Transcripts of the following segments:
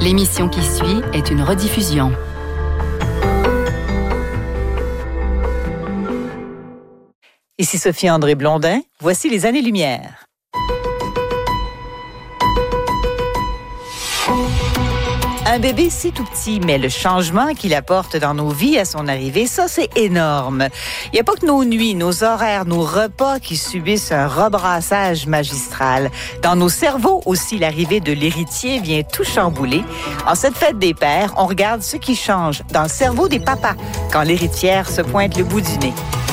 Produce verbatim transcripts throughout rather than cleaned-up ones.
L'émission qui suit est une rediffusion. Ici Sophie-André Blondin, voici les années-lumière. Un bébé, c'est tout petit, mais le changement qu'il apporte dans nos vies à son arrivée, ça, c'est énorme. Il n'y a pas que nos nuits, nos horaires, nos repas qui subissent un rebrassage magistral. Dans nos cerveaux aussi, l'arrivée de l'héritier vient tout chambouler. En cette fête des pères, on regarde ce qui change dans le cerveau des papas quand l'héritière se pointe le bout du nez.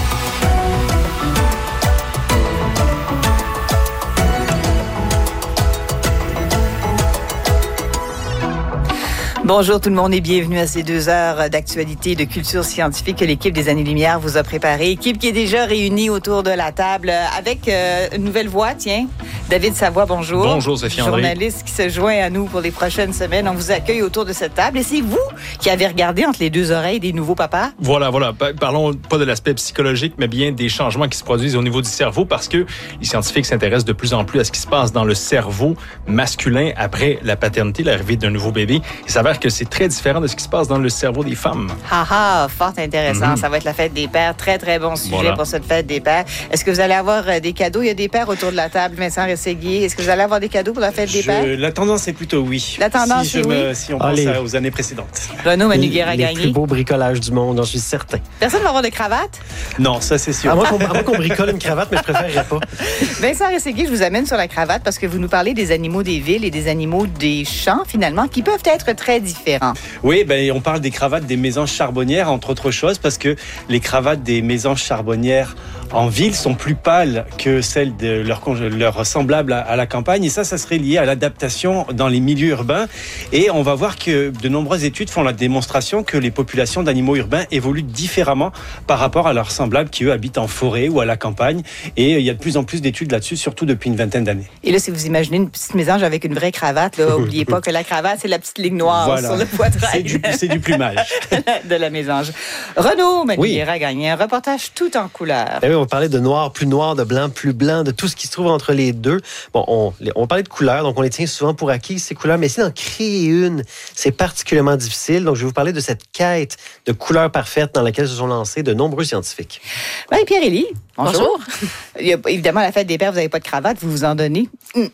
Bonjour tout le monde et bienvenue à ces deux heures d'actualité et de culture scientifique que l'équipe des Années-Lumière vous a préparé. Équipe qui est déjà réunie autour de la table avec euh, une nouvelle voix, tiens. David Savoie, bonjour. Bonjour Sophie-André. Journaliste qui se joint à nous pour les prochaines semaines. On vous accueille autour de cette table et c'est vous qui avez regardé entre les deux oreilles des nouveaux papas. Voilà, voilà. Parlons pas de l'aspect psychologique, mais bien des changements qui se produisent au niveau du cerveau parce que les scientifiques s'intéressent de plus en plus à ce qui se passe dans le cerveau masculin après la paternité, l'arrivée d'un nouveau bébé. Il s'avère que c'est très différent de ce qui se passe dans le cerveau des femmes. Ah ah, fort intéressant. Mm-hmm. Ça va être la fête des pères. Très, très bon sujet voilà. pour cette fête des pères. Est-ce que vous allez avoir des cadeaux? Il y a des pères autour de la table. Vincent Rességuier, est-ce que vous allez avoir des cadeaux pour la fête des Je, pères? La tendance est plutôt oui. La tendance si est me, oui. Si on Allez. pense à, aux années précédentes. Renaud Manuguera a gagné. Les plus beaux bricolages du monde, j'en suis certain. Personne ne va avoir de cravate? Non, ça c'est sûr. À moins qu'on, à moins qu'on bricole une cravate, mais je préférerais pas. Vincent Rességuier, je vous amène sur la cravate parce que vous nous parlez des animaux des villes et des animaux des champs, finalement, qui peuvent être très différents. Oui, ben, on parle des cravates des mésanges charbonnières, entre autres choses, parce que les cravates des mésanges charbonnières en ville sont plus pâles que celles de leurs leur semblables à, à la campagne. Et ça, ça serait lié à l'adaptation dans les milieux urbains. Et on va voir que de nombreuses études font la démonstration que les populations d'animaux urbains évoluent différemment par rapport à leurs semblables qui, eux, habitent en forêt ou à la campagne. Et il y a de plus en plus d'études là-dessus, surtout depuis une vingtaine d'années. Et là, si vous imaginez une petite mésange avec une vraie cravate, là, n'oubliez pas que la cravate, c'est la petite ligne noire voilà. sur le poitrail. C'est du, c'est du plumage. de la mésange. Renaud Manuguera a gagné un reportage tout en couleurs. Ben oui, on va parler de noir plus noir, de blanc plus blanc, de tout ce qui se trouve entre les deux. Bon, on, on va parler de couleurs, donc on les tient souvent pour acquis, ces couleurs, mais essayer d'en créer une, c'est particulièrement difficile. Donc, je vais vous parler de cette quête de couleurs parfaites dans laquelle se sont lancés de nombreux scientifiques. Marie-Pierre-Élie, bonjour. Bonjour. Il y a, évidemment, à la fête des pères, vous n'avez pas de cravate, vous vous en donnez.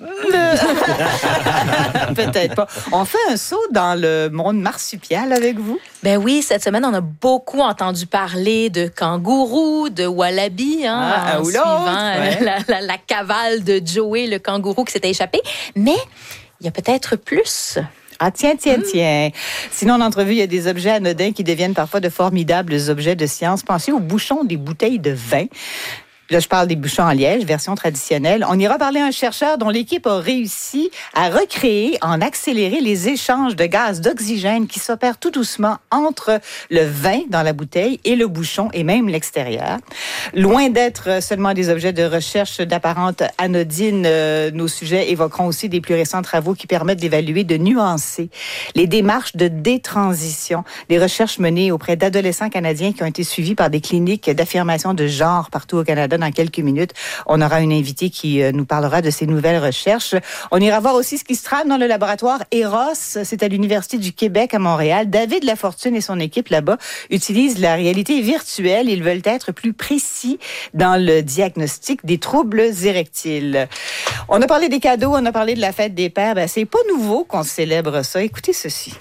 Peut-être pas. On fait un saut dans le monde marsupial avec vous? Ben oui, cette semaine, on a beaucoup entendu parler de kangourous, de wallabies, hein, ah, en ou suivant ouais. la, la, la cavale de Joey, le kangourou qui s'était échappé. Mais il y a peut-être plus. Ah, tiens, tiens, tiens. Sinon, en entrevue, il y a des objets anodins qui deviennent parfois de formidables objets de science. Pensez aux bouchons des bouteilles de vin. Là, je parle des bouchons en liège, version traditionnelle. On ira parler à un chercheur dont l'équipe a réussi à recréer, en accélérer les échanges de gaz d'oxygène qui s'opèrent tout doucement entre le vin dans la bouteille et le bouchon et même l'extérieur. Loin d'être seulement des objets de recherche d'apparente anodine, euh, nos sujets évoqueront aussi des plus récents travaux qui permettent d'évaluer, de nuancer les démarches de détransition, des recherches menées auprès d'adolescents canadiens qui ont été suivis par des cliniques d'affirmation de genre partout au Canada. Dans quelques minutes, on aura une invitée qui nous parlera de ces nouvelles recherches. On ira voir aussi ce qui se trame dans le laboratoire Eros. C'est à l'Université du Québec à Montréal. David Lafortune et son équipe là-bas utilisent la réalité virtuelle. Ils veulent être plus précis dans le diagnostic des troubles érectiles. On a parlé des cadeaux, on a parlé de la fête des pères. Ben, c'est pas nouveau qu'on célèbre ça. Écoutez ceci.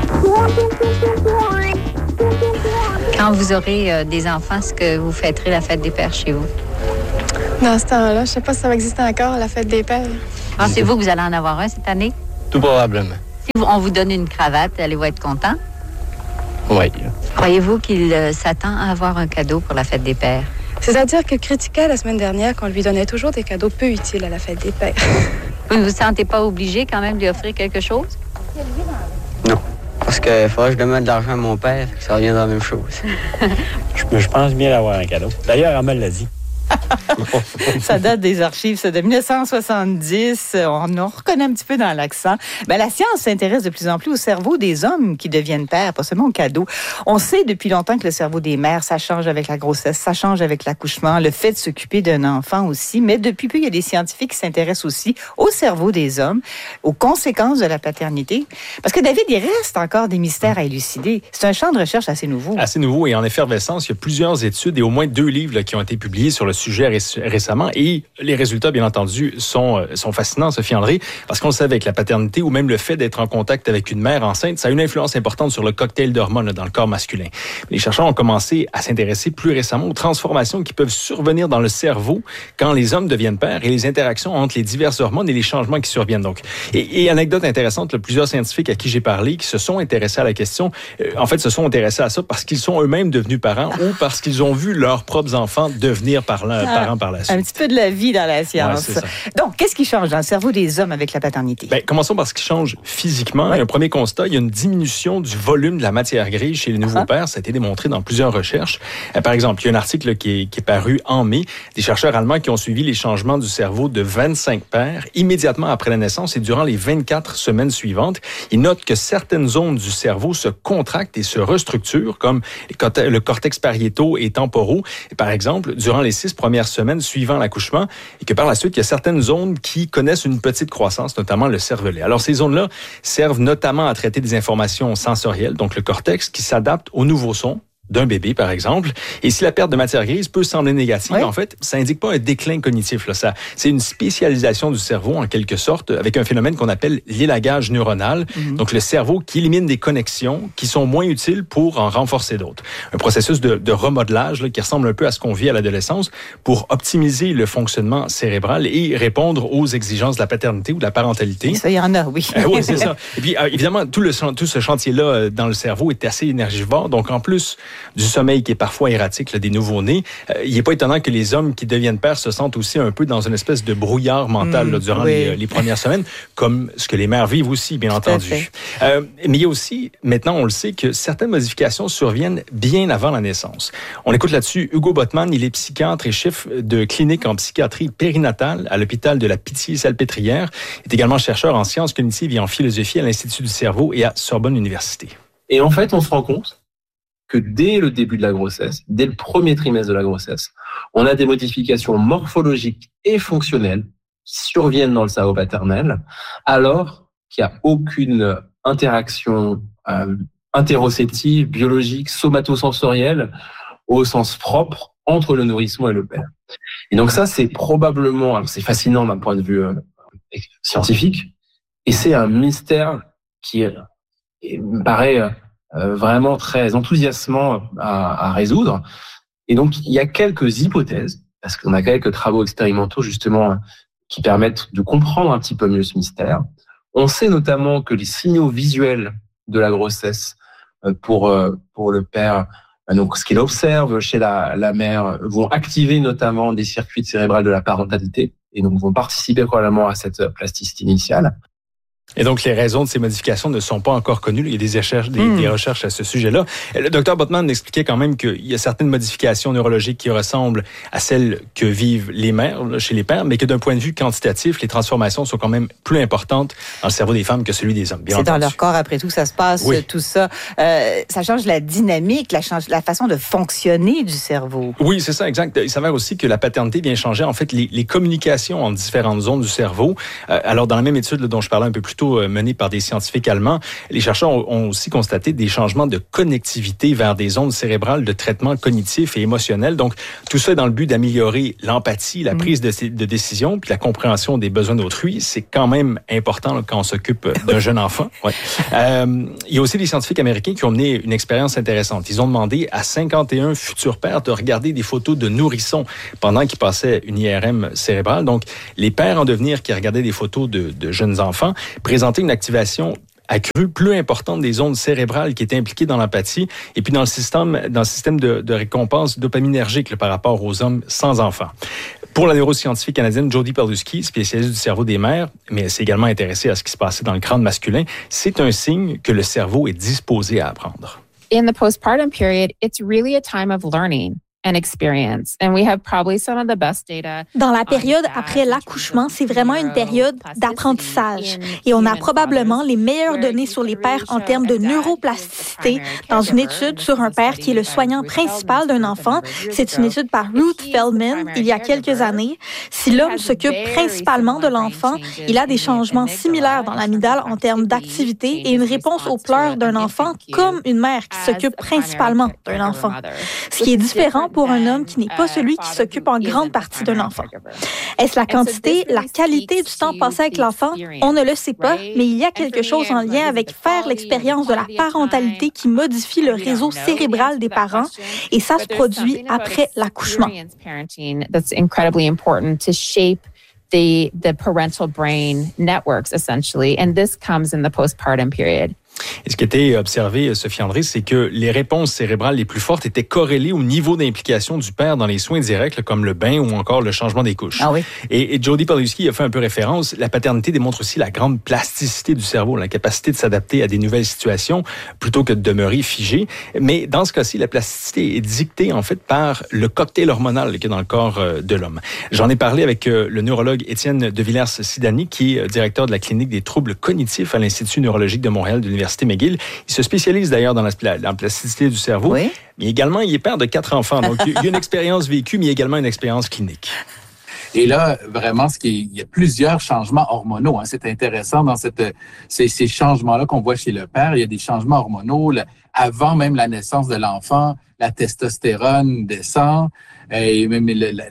Quand vous aurez euh, des enfants, est-ce que vous fêterez la fête des pères chez vous? Dans ce temps-là, je sais pas si ça va exister encore, la fête des pères. Pensez-vous que vous allez en avoir un cette année? Tout probablement. Si on vous donne une cravate, allez-vous être content? Oui. Croyez-vous qu'il euh, s'attend à avoir un cadeau pour la fête des pères? C'est-à-dire que critiquait la semaine dernière qu'on lui donnait toujours des cadeaux peu utiles à la fête des pères. Vous ne vous sentez pas obligé quand même de lui offrir quelque chose? Non. Parce qu'il faudrait que je demande de l'argent à mon père, que ça revient dans la même chose. je, je pense bien d'avoir un cadeau. D'ailleurs, elle me l'a dit. Ça date des archives, ça, de dix-neuf cent soixante-dix. On en reconnaît un petit peu dans l'accent. Ben, la science s'intéresse de plus en plus au cerveau des hommes qui deviennent pères, pas seulement au cadeau. On sait depuis longtemps que le cerveau des mères, ça change avec la grossesse, ça change avec l'accouchement, le fait de s'occuper d'un enfant aussi. Mais depuis peu, il y a des scientifiques qui s'intéressent aussi au cerveau des hommes, aux conséquences de la paternité. Parce que, David, il reste encore des mystères à élucider. C'est un champ de recherche assez nouveau. Assez nouveau et en effervescence. Il y a plusieurs études et au moins deux livres là, qui ont été publiés sur le sujet ré- récemment. Et les résultats, bien entendu, sont, sont fascinants, Sophie André, parce qu'on le sait avec la paternité ou même le fait d'être en contact avec une mère enceinte, ça a une influence importante sur le cocktail d'hormones là, dans le corps masculin. Les chercheurs ont commencé à s'intéresser plus récemment aux transformations qui peuvent survenir dans le cerveau quand les hommes deviennent pères et les interactions entre les diverses hormones et les changements qui surviennent. Donc, et, et anecdote intéressante, là, plusieurs scientifiques à qui j'ai parlé qui se sont intéressés à la question, euh, en fait, se sont intéressés à ça parce qu'ils sont eux-mêmes devenus parents ou parce qu'ils ont vu leurs propres enfants devenir par la, ah, parents par la suite. Un petit peu de la vie dans la science. Ouais, donc, qu'est-ce qui change dans le cerveau des hommes avec la paternité? Ben, commençons par ce qui change physiquement. Ouais. Un premier constat, il y a une diminution du volume de la matière grise chez les nouveaux ah. pères. Ça a été démontré dans plusieurs recherches. Euh, par exemple, il y a un article là, qui, est, qui est paru en mai, des chercheurs allemands qui ont suivi les changements du cerveau de vingt-cinq pères immédiatement après la naissance et durant les vingt-quatre semaines suivantes. Ils notent que certaines zones du cerveau se contractent et se restructurent, comme le cortex pariétaux et temporaux, et par exemple, durant les six premières semaines suivant l'accouchement, et que par la suite, il y a certaines zones qui connaissent une petite croissance, notamment le cervelet. Alors, ces zones-là servent notamment à traiter des informations sensorielles, donc le cortex qui s'adapte aux nouveaux sons d'un bébé, par exemple. Et si la perte de matière grise peut sembler négative, oui. en fait, ça indique pas un déclin cognitif. Là. Ça, c'est une spécialisation du cerveau, en quelque sorte, avec un phénomène qu'on appelle l'élagage neuronal. Mm-hmm. Donc, le cerveau qui élimine des connexions qui sont moins utiles pour en renforcer d'autres. Un processus de, de remodelage là, qui ressemble un peu à ce qu'on vit à l'adolescence pour optimiser le fonctionnement cérébral et répondre aux exigences de la paternité ou de la parentalité. Et ça, il y en a, oui. Euh, oui, c'est ça. Et puis, euh, évidemment, tout, le, tout ce chantier-là euh, dans le cerveau est assez énergivore. Donc, en plus du sommeil qui est parfois erratique là, des nouveau-nés, euh, il n'est pas étonnant que les hommes qui deviennent pères se sentent aussi un peu dans une espèce de brouillard mental là, durant mmh, oui. les, les premières semaines, comme ce que les mères vivent aussi, bien Tout entendu. Euh, mais il y a aussi, maintenant on le sait, que certaines modifications surviennent bien avant la naissance. On écoute là-dessus Hugo Bottmann, il est psychiatre et chef de clinique en psychiatrie périnatale à l'hôpital de la Pitié-Salpêtrière. Il est également chercheur en sciences cognitives et en philosophie à l'Institut du cerveau et à Sorbonne Université. Et en fait, on se rend compte que dès le début de la grossesse, dès le premier trimestre de la grossesse, on a des modifications morphologiques et fonctionnelles qui surviennent dans le cerveau paternel, alors qu'il n'y a aucune interaction euh, interoceptive, biologique, somatosensorielle au sens propre entre le nourrisson et le père. Et donc ça, c'est probablement, alors c'est fascinant d'un point de vue euh, scientifique, et c'est un mystère qui euh, me paraît euh, Euh, vraiment très enthousiasmant à, à résoudre. Et donc, il y a quelques hypothèses, parce qu'on a quelques travaux expérimentaux, justement, qui permettent de comprendre un petit peu mieux ce mystère. On sait notamment que les signaux visuels de la grossesse euh, pour, euh, pour le père, euh, donc ce qu'il observe chez la, la mère, vont activer notamment des circuits cérébraux de la parentalité, et donc vont participer probablement à cette plasticité initiale. Et donc, les raisons de ces modifications ne sont pas encore connues. Il y a des recherches, des, mmh. des recherches à ce sujet-là. Le docteur Bottmann expliquait quand même qu'il y a certaines modifications neurologiques qui ressemblent à celles que vivent les mères là, chez les pères, mais que d'un point de vue quantitatif, les transformations sont quand même plus importantes dans le cerveau des femmes que celui des hommes. Bien C'est entendu. Dans leur corps, après tout, ça se passe, oui. tout ça. Euh, ça change la dynamique, la, change, la façon de fonctionner du cerveau. Oui, c'est ça, exact. Il s'avère aussi que la paternité vient changer, en fait, les, les communications entre différentes zones du cerveau. Euh, alors, dans la même étude là, dont je parlais un peu plus tôt, menée par des scientifiques allemands, les chercheurs ont aussi constaté des changements de connectivité vers des zones cérébrales de traitement cognitif et émotionnel. Donc, tout ça dans le but d'améliorer l'empathie, la prise de, de décision, puis la compréhension des besoins d'autrui. C'est quand même important là, quand on s'occupe d'un jeune enfant. Ouais. Euh, il y a aussi des scientifiques américains qui ont mené une expérience intéressante. Ils ont demandé à cinquante et un futurs pères de regarder des photos de nourrissons pendant qu'ils passaient une I R M cérébrale. Donc, les pères en devenir qui regardaient des photos de, de jeunes enfants présenter une activation accrue, plus importante des zones cérébrales qui étaient impliquées dans l'empathie et puis dans le système, dans le système de, de récompense dopaminergique là, par rapport aux hommes sans enfants. Pour la neuroscientifique canadienne Jodie Perlusky, spécialiste du cerveau des mères, mais elle s'est également intéressée à ce qui se passait dans le crâne masculin, c'est un signe que le cerveau est disposé à apprendre. In the postpartum period, it's really a time of learning. Dans la période après l'accouchement, c'est vraiment une période d'apprentissage. Et on a probablement les meilleures données sur les pères en termes de neuroplasticité. Dans une étude sur un père qui est le soignant principal d'un enfant, c'est une étude par Ruth Feldman il y a quelques années. Si l'homme s'occupe principalement de l'enfant, il a des changements similaires dans l'amygdale en termes d'activité et une réponse aux pleurs d'un enfant comme une mère qui s'occupe principalement d'un enfant. Ce qui est différent pour un homme qui n'est pas celui qui s'occupe en grande partie d'un enfant. Est-ce la quantité, la qualité du temps passé avec l'enfant? On ne le sait pas, mais il y a quelque chose en lien avec faire l'expérience de la parentalité qui modifie le réseau cérébral des parents et ça se produit après l'accouchement. The, the parental brain networks, essentially, and this comes in the postpartum period. Et ce qui était observé, Sophie André, c'est que les réponses cérébrales les plus fortes étaient corrélées au niveau d'implication du père dans les soins directs, comme le bain ou encore le changement des couches. Ah oui. Et, et Jody Paluski a fait un peu référence. La paternité démontre aussi la grande plasticité du cerveau, la capacité de s'adapter à des nouvelles situations plutôt que de demeurer figé. Mais dans ce cas-ci, la plasticité est dictée en fait par le cocktail hormonal qu'il y a dans le corps de l'homme. J'en ai parlé avec le neurologue Étienne de Villers-Sidani, qui est directeur de la clinique des troubles cognitifs à l'Institut neurologique de Montréal de l'Université McGill. Il se spécialise d'ailleurs dans la, la plasticité du cerveau. Oui. Mais également, il est père de quatre enfants. Donc, il y a une expérience vécue, mais également une expérience clinique. Et là, vraiment, ce qui est, il y a plusieurs changements hormonaux. Hein. C'est intéressant dans cette, ces, ces changements-là qu'on voit chez le père. Il y a des changements hormonaux. Là, avant même la naissance de l'enfant, la testostérone descend. Et même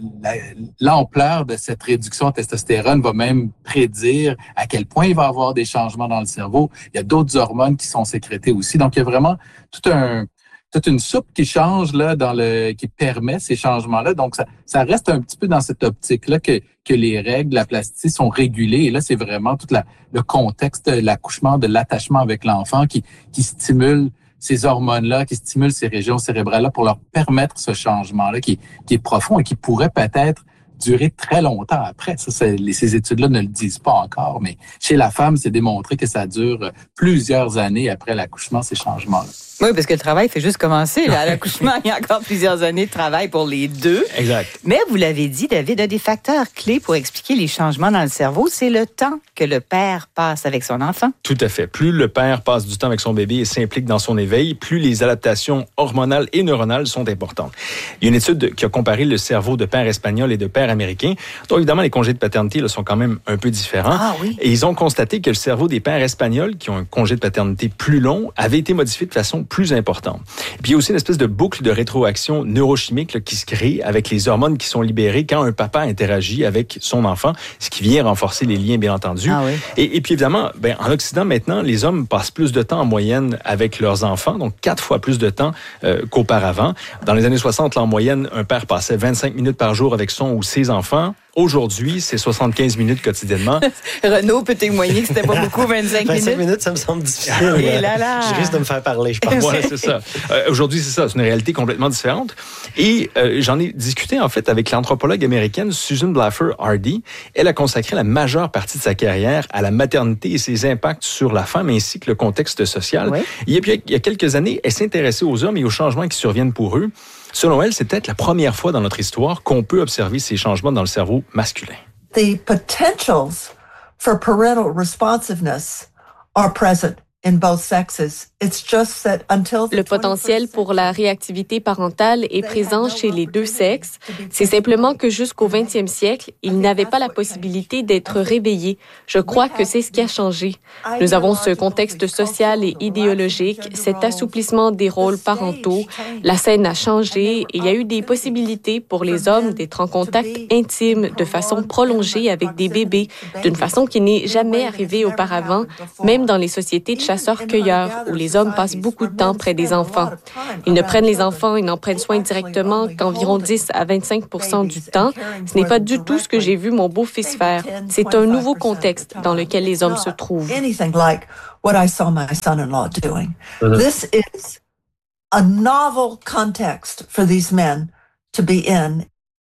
l'ampleur de cette réduction de testostérone va même prédire à quel point il va y avoir des changements dans le cerveau. Il y a d'autres hormones qui sont sécrétées aussi. Donc, il y a vraiment tout un... toute une soupe qui change là dans le qui permet ces changements-là. Donc ça, ça reste un petit peu dans cette optique-là que que les règles de la plasticité sont régulées. Et là, c'est vraiment tout la, le contexte de l'accouchement, de l'attachement avec l'enfant qui qui stimule ces hormones-là, qui stimulent ces régions cérébrales-là pour leur permettre ce changement-là qui qui est profond et qui pourrait peut-être durer très longtemps après. Ça, c'est, ces études-là ne le disent pas encore, mais chez la femme, c'est démontré que ça dure plusieurs années après l'accouchement, ces changements-là. Oui, parce que le travail fait juste commencer. Là. À l'accouchement, il y a encore plusieurs années de travail pour les deux. Exact. Mais vous l'avez dit, David, un des facteurs clés pour expliquer les changements dans le cerveau, c'est le temps que le père passe avec son enfant. Tout à fait. Plus le père passe du temps avec son bébé et s'implique dans son éveil, plus les adaptations hormonales et neuronales sont importantes. Il y a une étude qui a comparé le cerveau de père espagnol et de père américain. Donc, évidemment, les congés de paternité là, sont quand même un peu différents. Ah oui. Et ils ont constaté que le cerveau des pères espagnols, qui ont un congé de paternité plus long, avait été modifié de façon plus importante. Et puis, il y a aussi une espèce de boucle de rétroaction neurochimique là, qui se crée avec les hormones qui sont libérées quand un papa interagit avec son enfant, ce qui vient renforcer les liens, bien entendu. Ah oui. Et, et puis, évidemment, ben, en Occident, maintenant, les hommes passent plus de temps en moyenne avec leurs enfants, donc quatre fois plus de temps euh, qu'auparavant. Dans les années soixante, là, en moyenne, un père passait vingt-cinq minutes par jour avec son ou ses enfants. Aujourd'hui, c'est soixante-quinze minutes quotidiennement. Renaud peut témoigner que c'était pas beaucoup, vingt-cinq minutes. vingt-cinq minutes, ça me semble difficile. Et là, là. Je risque de me faire parler, je pense. Voilà, c'est ça. Euh, aujourd'hui, c'est ça. C'est une réalité complètement différente. Et euh, j'en ai discuté, en fait, avec l'anthropologue américaine Susan Blaffer Hardy. Elle a consacré la majeure partie de sa carrière à la maternité et ses impacts sur la femme ainsi que le contexte social. Oui. Et puis, il y a quelques années, elle s'intéressait aux hommes et aux changements qui surviennent pour eux. Selon elle, c'est peut-être la première fois dans notre histoire qu'on peut observer ces changements dans le cerveau masculin. The potentials for parental responsiveness are present in both sexes. It's just that until Le potentiel pour la réactivité parentale est présent chez les deux sexes. C'est simplement que jusqu'au vingtième siècle, ils n'avaient pas la possibilité d'être réveillés. Je crois que c'est ce qui a changé. Nous avons ce contexte social et idéologique, cet assouplissement des rôles parentaux. La scène a changé et il y a eu des possibilités pour les hommes d'être en contact intime de façon prolongée avec des bébés, d'une façon qui n'est jamais arrivée auparavant, même dans les sociétés de chasseurs-cueilleurs, où les hommes passent beaucoup de temps près des enfants. Ils ne prennent les enfants, ils n'en prennent soin directement qu'environ dix à vingt-cinq pour cent du temps. Ce n'est pas du tout ce que j'ai vu mon beau-fils faire. C'est un nouveau contexte dans lequel les hommes se trouvent. Anything like what I saw my son-in-law doing. This is a novel context for these men to be in.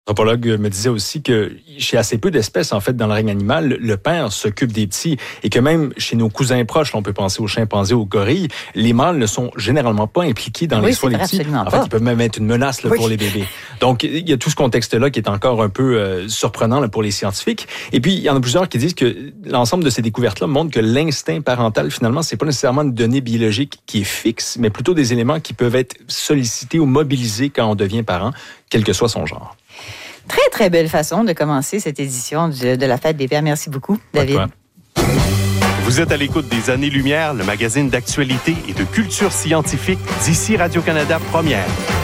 L'anthropologue me disait aussi que chez assez peu d'espèces, en fait, dans le règne animal, le père s'occupe des petits et que même chez nos cousins proches, là, on peut penser aux chimpanzés, aux gorilles, les mâles ne sont généralement pas impliqués dans oui, les soins des petits. En pas. fait, ils peuvent même être une menace là, oui. pour les bébés. Donc, il y a tout ce contexte-là qui est encore un peu euh, surprenant là, pour les scientifiques. Et puis, il y en a plusieurs qui disent que l'ensemble de ces découvertes-là montrent que l'instinct parental, finalement, c'est pas nécessairement une donnée biologique qui est fixe, mais plutôt des éléments qui peuvent être sollicités ou mobilisés quand on devient parent, quel que soit son genre. Très, très belle façon de commencer cette édition de, de la Fête des Pères. Merci beaucoup, David. Vous êtes à l'écoute des Années-Lumière, le magazine d'actualité et de culture scientifique d'ici Radio-Canada Première.